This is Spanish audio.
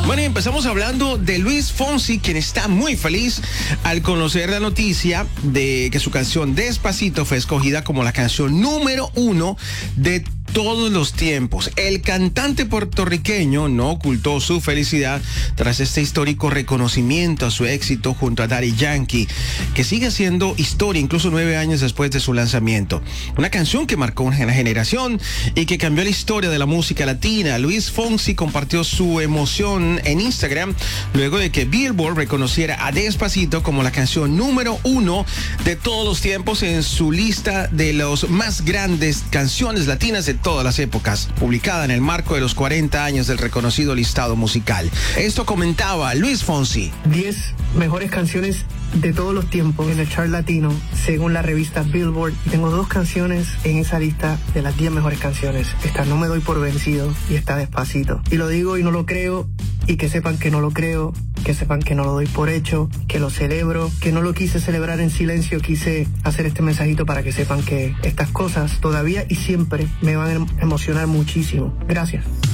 Bueno, y empezamos hablando de Luis Fonsi, quien está muy feliz al conocer la noticia de que su canción Despacito fue escogida como la canción número 1 de todos los tiempos. El cantante puertorriqueño no ocultó su felicidad tras este histórico reconocimiento a su éxito junto a Daddy Yankee, que sigue haciendo historia incluso 9 años después de su lanzamiento. Una canción que marcó una generación y que cambió la historia de la música latina. Luis Fonsi compartió su emoción en Instagram luego de que Billboard reconociera a Despacito como la canción número 1 de todos los tiempos en su lista de las más grandes canciones latinas de todas las épocas, publicada en el marco de los 40 años del reconocido listado musical. Esto comentaba Luis Fonsi. 10 mejores canciones de todos los tiempos en el chart latino, según la revista Billboard. Y tengo 2 canciones en esa lista de las 10 mejores canciones. Está No Me Doy Por Vencido y está Despacito. Y lo digo y no lo creo, y que sepan que no lo creo, que sepan que no lo doy por hecho, que lo celebro, que no lo quise celebrar en silencio, quise hacer este mensajito para que sepan que estas cosas todavía y siempre me van a emocionar muchísimo. Gracias.